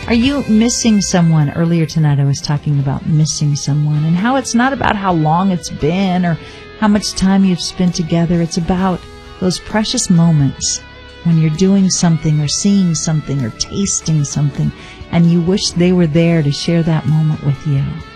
Are you missing someone? Earlier tonight I was talking about missing someone and how it's not about how long it's been or how much time you've spent together. It's about those precious moments when you're doing something or seeing something or tasting something and you wish they were there to share that moment with you.